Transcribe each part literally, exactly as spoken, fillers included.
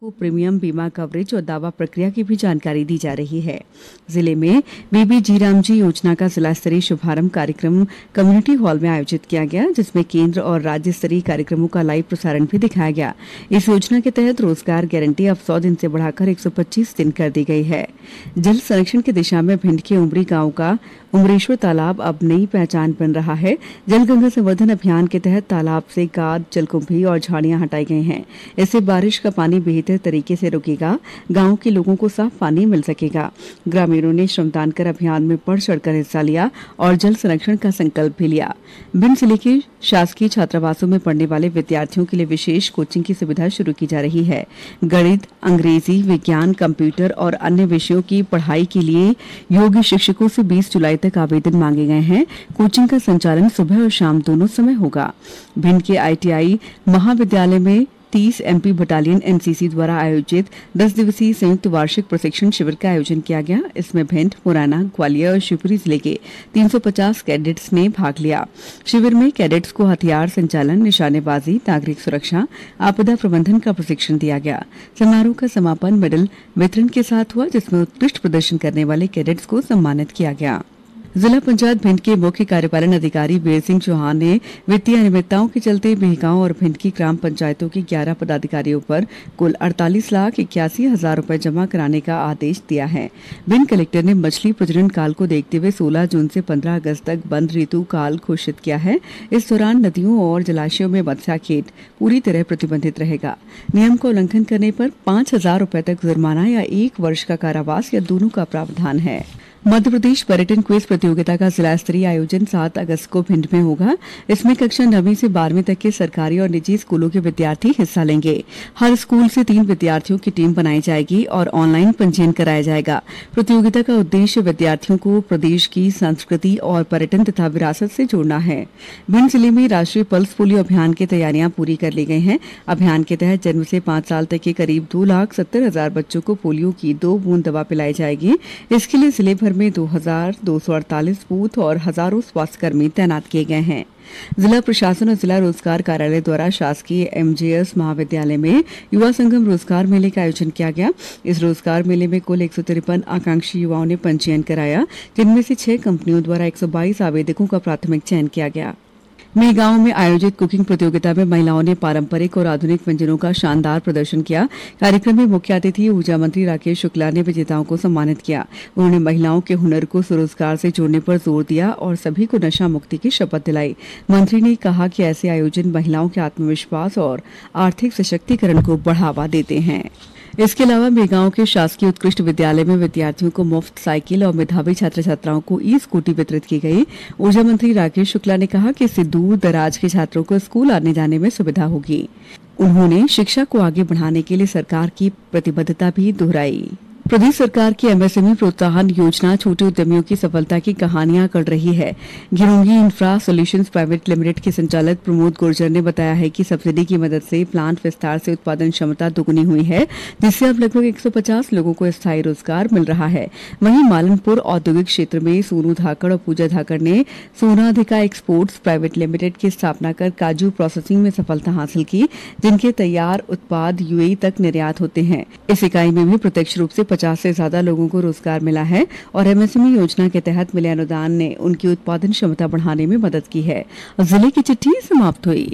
को प्रीमियम बीमा कवरेज और दावा प्रक्रिया की भी जानकारी दी जा रही है। जिले में बीबी जीराम जी योजना का जिला स्तरीय शुभारंभ कार्यक्रम कम्युनिटी हॉल में आयोजित किया गया, जिसमें केंद्र और राज्य स्तरीय कार्यक्रमों का लाइव प्रसारण भी दिखाया गया। इस योजना के तहत रोजगार गारंटी अब सौ दिन से बढ़ाकर एक सौ पच्चीस दिन कर दी गई है। जल संरक्षण की दिशा में भिंड के उमरी गांव का उमरेश्वर तालाब अब नई पहचान बन रहा है। जल गंगा संवर्धन अभियान के तहत तालाब से गाद, जलकुंभी और झाड़ियां हटाई गई हैं। इससे बारिश का पानी बेहतर तरीके से रुकेगा, गांव के लोगों को साफ पानी मिल सकेगा। ग्रामीणों ने श्रमदान कर अभियान में बढ़ चढ़कर हिस्सा लिया और जल संरक्षण का संकल्प भी लिया। भिंड जिले के शासकीय छात्रावासों में पढ़ने वाले विद्यार्थियों के लिए विशेष कोचिंग की सुविधा शुरू की जा रही है। गणित, अंग्रेजी, विज्ञान, कंप्यूटर और अन्य विषयों की पढ़ाई के लिए योग्य शिक्षकों से बीस जुलाई तक आवेदन मांगे गए हैं। कोचिंग का संचालन सुबह और शाम दोनों समय होगा। भिंड के आईटीआई महाविद्यालय में तीस एमपी बटालियन एनसीसी द्वारा आयोजित दस दिवसीय संयुक्त वार्षिक प्रशिक्षण शिविर का आयोजन किया गया। इसमें भिंड, मुरैना, ग्वालियर और शिवपुरी जिले के तीन सौ पचास कैडेट्स ने भाग लिया। शिविर में कैडेट्स को हथियार संचालन, निशानेबाजी, नागरिक सुरक्षा, आपदा प्रबंधन का प्रशिक्षण दिया गया। समारोह का समापन मेडल वितरण के साथ हुआ, जिसमें उत्कृष्ट प्रदर्शन करने वाले कैडेट्स को सम्मानित किया गया। जिला पंचायत भिंड के मुख्य कार्यपालन अधिकारी वीर सिंह चौहान ने वित्तीय अनियमितताओं के चलते बिहगांव और भिंड की ग्राम पंचायतों के ग्यारह पदाधिकारियों पर कुल अड़तालीस लाख इक्यासी हजार रुपए जमा कराने का आदेश दिया है। भिंड कलेक्टर ने मछली प्रजनन काल को देखते हुए सोलह जून से पंद्रह अगस्त तक बंद ऋतु काल घोषित किया है। इस दौरान नदियों और जलाशयों में मत्स्याखेट पूरी तरह प्रतिबंधित रहेगा। नियम का उल्लंघन करने पर पांच हजार रुपए तक जुर्माना या एक वर्ष का कारावास या दोनों का प्रावधान है। मध्य प्रदेश पर्यटन क्विज प्रतियोगिता का जिला स्तरीय आयोजन सात अगस्त को भिंड में होगा। इसमें कक्षा नवीं से बारहवीं तक के सरकारी और निजी स्कूलों के विद्यार्थी हिस्सा लेंगे। हर स्कूल से तीन विद्यार्थियों की टीम बनाई जाएगी और ऑनलाइन पंजीयन कराया जाएगा। प्रतियोगिता का उद्देश्य विद्यार्थियों को प्रदेश की संस्कृति और पर्यटन तथा विरासत से जोड़ना है। भिंड जिले में राष्ट्रीय पल्स पोलियो अभियान की तैयारियां पूरी कर ली गई हैं। अभियान के तहत जन्म से पांच साल तक के करीब दो लाख सत्तर हजार बच्चों को पोलियो की दो बूंद दवा पिलाई जाएगी। इसके लिए जिले भर में दो हजार दो सौ अड़तालीस बूथ और हजारों स्वास्थ्यकर्मी तैनात किए गए हैं। जिला प्रशासन और जिला रोजगार कार्यालय द्वारा शासकीय एमजेएस महाविद्यालय में युवा संगम रोजगार मेले का आयोजन किया गया। इस रोजगार मेले में कुल एक सौ तिरपन आकांक्षी युवाओं ने पंजीयन कराया, जिनमें से छह कंपनियों द्वारा एक सौ बाईस आवेदकों का प्राथमिक चयन किया गया। मेगांव में आयोजित कुकिंग प्रतियोगिता में महिलाओं ने पारंपरिक और आधुनिक व्यंजनों का शानदार प्रदर्शन किया। कार्यक्रम में मुख्य अतिथि ऊर्जा मंत्री राकेश शुक्ला ने विजेताओं को सम्मानित किया। उन्होंने महिलाओं के हुनर को स्वरोजगार से जोड़ने पर जोर दिया और सभी को नशा मुक्ति की शपथ दिलाई। मंत्री ने कहा कि ऐसे आयोजन महिलाओं के आत्मविश्वास और आर्थिक सशक्तिकरण को बढ़ावा देते हैं। इसके अलावा मेगांव के शासकीय उत्कृष्ट विद्यालय में विद्यार्थियों को मुफ्त साइकिल और मेधावी छात्र छात्राओं को ई स्कूटी वितरित की गई। ऊर्जा मंत्री राकेश शुक्ला ने कहा कि इससे दूर दराज के छात्रों को स्कूल आने जाने में सुविधा होगी। उन्होंने शिक्षा को आगे बढ़ाने के लिए सरकार की प्रतिबद्धता भी दोहराई। प्रदेश सरकार की एमएसएमई प्रोत्साहन योजना छोटे उद्यमियों की सफलता की कहानियां कर रही है। गिरोंगी इंफ्रा सॉल्यूशंस प्राइवेट लिमिटेड के संचालक प्रमोद गुर्जर ने बताया है कि सब्सिडी की मदद से प्लांट विस्तार से उत्पादन क्षमता दुगुनी हुई है, जिससे अब लगभग एक सौ पचास लोगों को स्थायी रोजगार मिल रहा है। वहीं मालनपुर औद्योगिक क्षेत्र में सोनू धाकड़ और पूजा धाकड़ ने सोनाधिका एक्सपोर्ट्स प्राइवेट लिमिटेड की स्थापना कर काजू प्रोसेसिंग में सफलता हासिल की, जिनके तैयार उत्पाद यूएई तक निर्यात होते हैं। इस इकाई में भी प्रत्यक्ष रूप से पचास से ज्यादा लोगों को रोजगार मिला है और एमएसएमई योजना के तहत मिले अनुदान ने उनकी उत्पादन क्षमता बढ़ाने में मदद की है। जिले की चिट्ठी समाप्त हुई।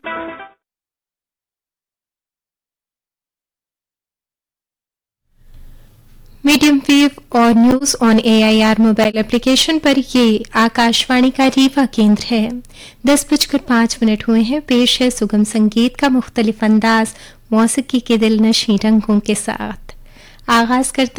मीडियम वेव और news on AIR mobile application पर ये आकाशवाणी का रीवा केंद्र है। दस बजकर पांच मिनट हुए हैं। पेश है सुगम संगीत का मुख्तलिफ अंदाज मौसीकी के दिलनशीं रंगों के साथ। आगाज करते